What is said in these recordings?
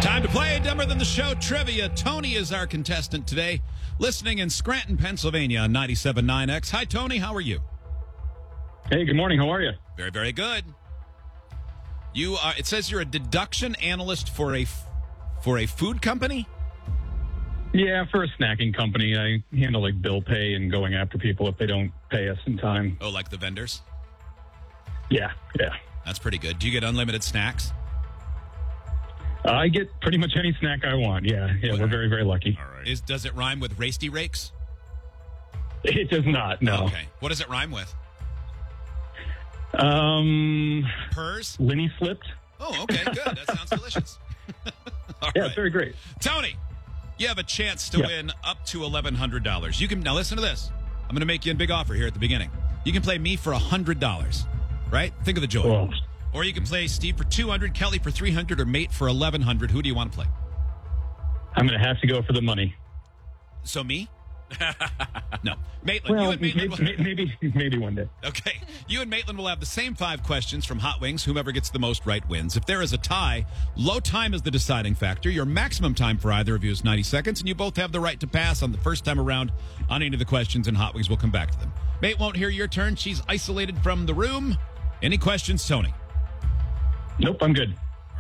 Time to play Dumber Than the Show trivia. Tony is our contestant today, listening in Scranton, Pennsylvania on 97.9 X. Hi, Tony. How are you? Hey, good morning. How are you? Very, very good. You are. It says you're a deduction analyst for a food company? Yeah, for a snacking company. I handle like bill pay and going after people if they don't pay us in time. Oh, like the vendors? Yeah. That's pretty good. Do you get unlimited snacks? I get pretty much any snack I want. Yeah, we're very, very lucky. All right. Does it rhyme with Rasty Rakes? It does not, no. Okay. What does it rhyme with? Purrs? Linny Slipped. Oh, okay, good. That sounds delicious. All Yeah, right. it's very great. Tony, you have a chance to win up to $1,100. You can now listen to this. I'm going to make you a big offer here at the beginning. You can play me for $100, right? Think of the joy. Well, Or you can play Steve for $200, Kelly for $300, or Mate for $1,100. Who do you want to play? I'm going to have to go for the money. So me? No, Maitland. Well, you and Maitland. maybe one day. Okay. You and Maitland will have the same 5 questions from Hot Wings. Whomever gets the most right wins. If there is a tie, low time is the deciding factor. Your maximum time for either of you is 90 seconds, and you both have the right to pass on the first time around on any of the questions, and Hot Wings will come back to them. Mate won't hear your turn. She's isolated from the room. Any questions, Tony? Nope, I'm good.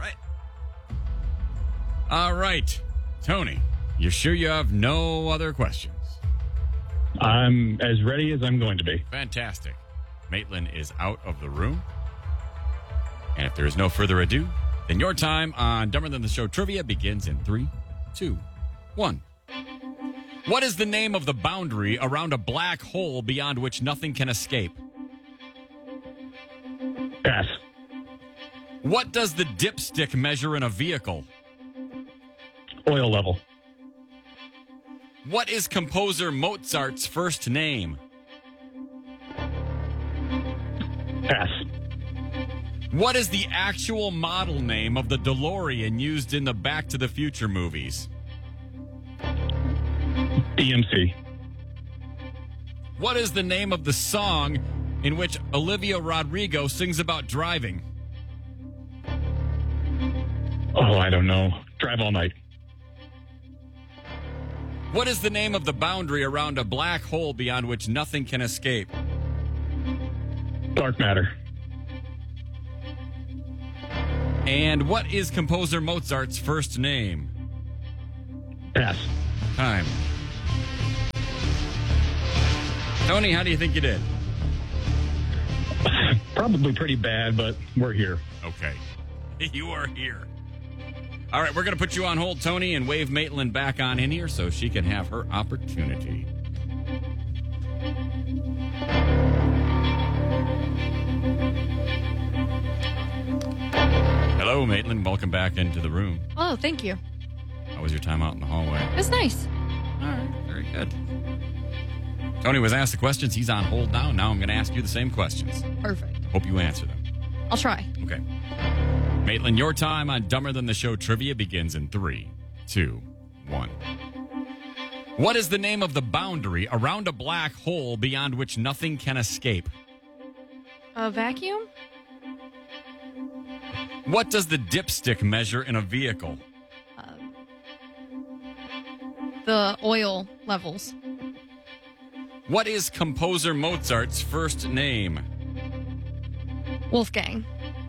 All right. Tony, you sure you have no other questions? I'm as ready as I'm going to be. Fantastic. Maitland is out of the room. And if there is no further ado, then your time on Dumber Than the Show trivia begins in 3, 2, 1. What is the name of the boundary around a black hole beyond which nothing can escape? Pass. What does the dipstick measure in a vehicle? Oil level. What is composer Mozart's first name? Pass. What is the actual model name of the DeLorean used in the Back to the Future movies? DMC. What is the name of the song in which Olivia Rodrigo sings about driving? Oh, I don't know. Drive all night. What is the name of the boundary around a black hole beyond which nothing can escape? Dark matter. And what is composer Mozart's first name? Pass. Time. Tony, how do you think you did? Probably pretty bad, but we're here. Okay. You are here. All right, we're going to put you on hold, Tony, and wave Maitland back on in here so she can have her opportunity. Hello, Maitland. Welcome back into the room. Oh, thank you. How was your time out in the hallway? It's nice. All right, very good. Tony was asked the questions. He's on hold now. Now I'm going to ask you the same questions. Perfect. Hope you answer them. I'll try. Okay. Maitland, your time on Dumber Than the Show trivia begins in 3, 2, 1. What is the name of the boundary around a black hole beyond which nothing can escape? A vacuum? What does the dipstick measure in a vehicle? The oil levels. What is composer Mozart's first name? Wolfgang.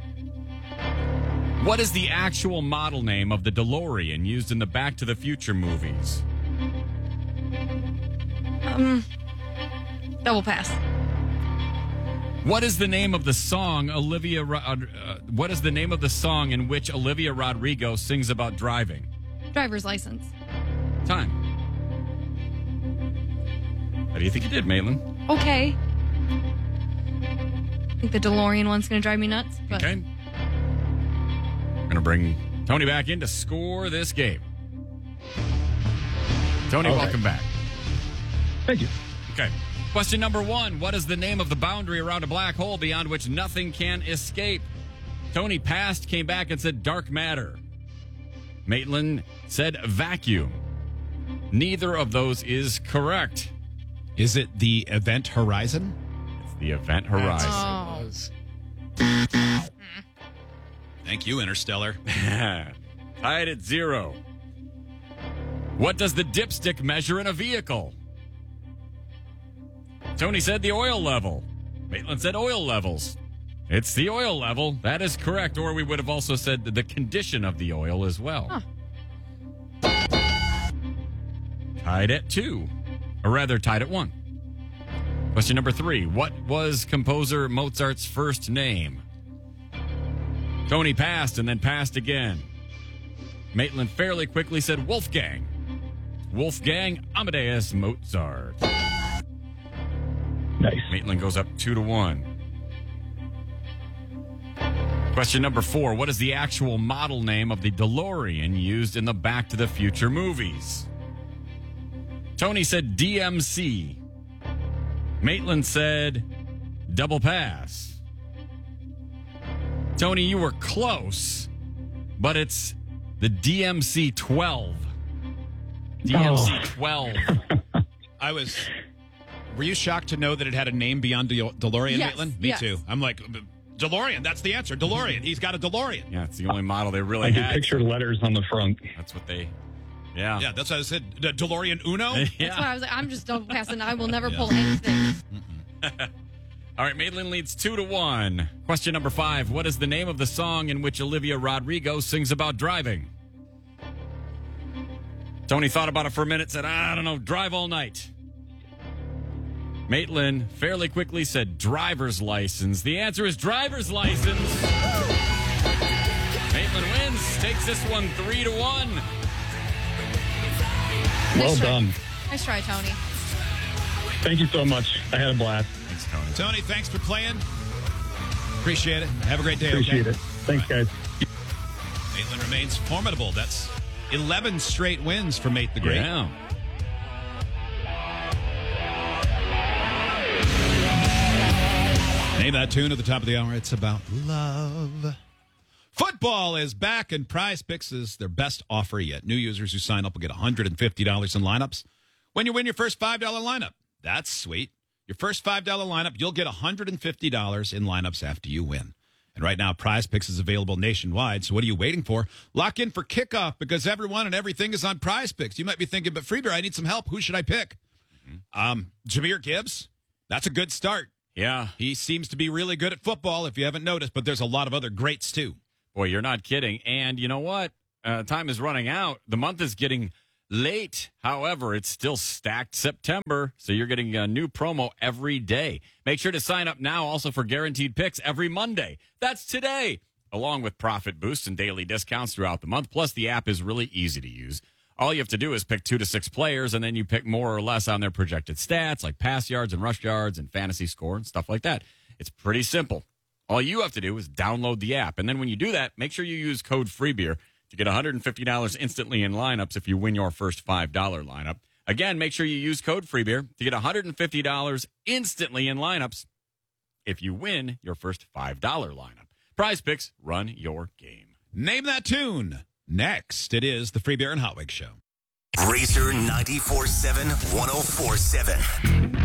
What is the actual model name of the DeLorean used in the Back to the Future movies? Double pass. What is the name of the song what is the name of the song in which Olivia Rodrigo sings about driving? Driver's license. Time. How do you think you did, Maitland? Okay. I think the DeLorean one's going to drive me nuts. But Okay. We're going to bring Tony back in to score this game. Tony, All right. welcome back. Thank you. Okay. Question number 1. What is the name of the boundary around a black hole beyond which nothing can escape? Tony passed, came back, and said dark matter. Maitland said vacuum. Neither of those is correct. Is it the event horizon? It's the event horizon. Oh. Thank you, Interstellar. Tied at 0. What does the dipstick measure in a vehicle? Tony said the oil level. Maitland said oil levels. It's the oil level. That is correct. Or we would have also said the condition of the oil as well. Huh. Tied at 2. Or rather, tied at 1. Question number 3. What was composer Mozart's first name? Tony passed and then passed again. Maitland fairly quickly said Wolfgang. Wolfgang Amadeus Mozart. Nice. Maitland goes up 2-1. Question number 4. What is the actual model name of the DeLorean used in the Back to the Future movies? Tony said DMC. Maitland said double pass. Tony, you were close, but it's the DMC 12. DMC 12. Were you shocked to know that it had a name beyond DeLorean, Yes, Maitland? Me yes. too. I'm like, DeLorean, that's the answer. DeLorean. He's got a DeLorean. Yeah, it's the only model they really I can had. picture letters on the front. That's what they... Yeah. Yeah, that's what I said. DeLorean Uno? That's why I was like, I'm just double passing. I will never pull anything. All right, Maitland leads 2-1. Question number 5. What is the name of the song in which Olivia Rodrigo sings about driving? Tony thought about it for a minute, said, I don't know, Drive All Night. Maitland fairly quickly said driver's license. The answer is driver's license. Maitland wins, takes this one 3-1. Well Nice try. done. Nice try, Tony. Thank you so much. I had a blast. Thanks, Tony. Tony, thanks for playing. Appreciate it. Have a great day. Appreciate okay? it. Thanks, guys. Maitland remains formidable. That's 11 straight wins for Mate the Great. Yeah. Name that tune at the top of the hour. It's about love. Football is back, and Prize Picks is their best offer yet. New users who sign up will get $150 in lineups when you win your first $5 lineup. That's sweet. Your first $5 lineup, you'll get $150 in lineups after you win. And right now, Prize Picks is available nationwide. So what are you waiting for? Lock in for kickoff because everyone and everything is on Prize Picks. You might be thinking, but Freebeer, I need some help. Who should I pick? Jameer Gibbs. That's a good start. Yeah. He seems to be really good at football, if you haven't noticed, but there's a lot of other greats, too. Boy, you're not kidding. And you know what? Time is running out. The month is getting late. However, it's still stacked September, so you're getting a new promo every day. Make sure to sign up now also for guaranteed picks every Monday. That's today, along with profit boosts and daily discounts throughout the month. Plus, the app is really easy to use. All you have to do is pick 2 to 6 players, and then you pick more or less on their projected stats, like pass yards and rush yards and fantasy score and stuff like that. It's pretty simple. All you have to do is download the app. And then when you do that, make sure you use code FREEBEER to get $150 instantly in lineups if you win your first $5 lineup. Again, make sure you use code FREEBEER to get $150 instantly in lineups if you win your first $5 lineup. Prize Picks, run your game. Name that tune. Next, it is the Free Beer and Hot Wings Show. Racer 94.7, 104.7.